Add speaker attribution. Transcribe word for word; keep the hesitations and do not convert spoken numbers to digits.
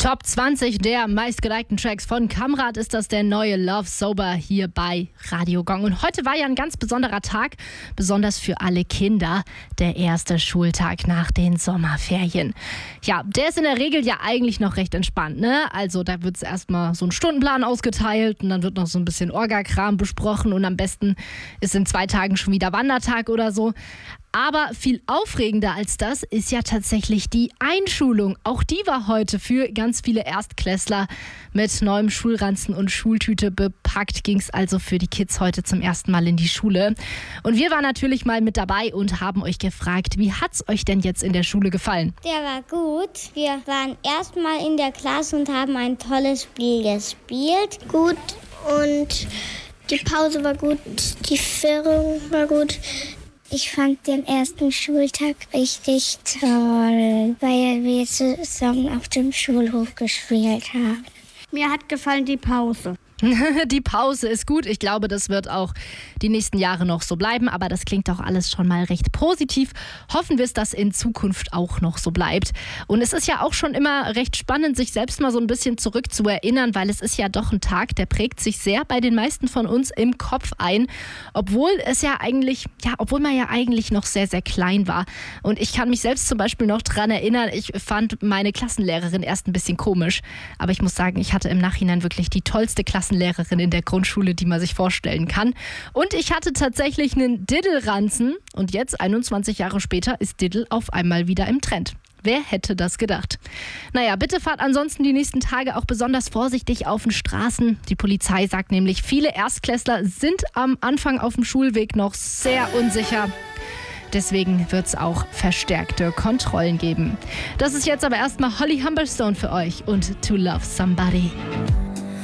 Speaker 1: Top zwanzig der meistgelikten Tracks von Kamrat ist das der neue Love Sober hier bei Radio Gong. Und heute war ja ein ganz besonderer Tag, besonders für alle Kinder, der erste Schultag nach den Sommerferien. Ja, der ist in der Regel ja eigentlich noch recht entspannt, ne? Also da wird erstmal so ein Stundenplan ausgeteilt und dann wird noch so ein bisschen Orga-Kram besprochen und am besten ist in zwei Tagen schon wieder Wandertag oder so. Aber viel aufregender als das ist ja tatsächlich die Einschulung. Auch die war heute für ganz viele Erstklässler mit neuem Schulranzen und Schultüte bepackt. Ging es also für die Kids heute zum ersten Mal in die Schule. Und wir waren natürlich mal mit dabei und haben euch gefragt, wie hat's euch denn jetzt in der Schule gefallen?
Speaker 2: Der war gut. Wir waren erstmal in der Klasse und haben ein tolles Spiel gespielt.
Speaker 3: Gut und die Pause war gut, die Führung war gut.
Speaker 2: Ich fand den ersten Schultag richtig toll, weil wir zusammen auf dem Schulhof gespielt haben.
Speaker 3: Mir hat gefallen die Pause.
Speaker 1: Die Pause ist gut. Ich glaube, das wird auch die nächsten Jahre noch so bleiben. Aber das klingt doch alles schon mal recht positiv. Hoffen wir, dass das in Zukunft auch noch so bleibt. Und es ist ja auch schon immer recht spannend, sich selbst mal so ein bisschen zurückzuerinnern, weil es ist ja doch ein Tag, der prägt sich sehr bei den meisten von uns im Kopf ein. Obwohl es ja eigentlich, ja, obwohl man ja eigentlich noch sehr, sehr klein war. Und ich kann mich selbst zum Beispiel noch dran erinnern, ich fand meine Klassenlehrerin erst ein bisschen komisch. Aber ich muss sagen, ich hatte im Nachhinein wirklich die tollste Klassenlehrerin in der Grundschule, die man sich vorstellen kann. Und ich hatte tatsächlich einen Diddle-Ranzen und jetzt, einundzwanzig Jahre später, ist Diddle auf einmal wieder im Trend. Wer hätte das gedacht? Naja, bitte fahrt ansonsten die nächsten Tage auch besonders vorsichtig auf den Straßen. Die Polizei sagt nämlich, viele Erstklässler sind am Anfang auf dem Schulweg noch sehr unsicher. Deswegen wird es auch verstärkte Kontrollen geben. Das ist jetzt aber erstmal Holly Humberstone für euch und To Love Somebody.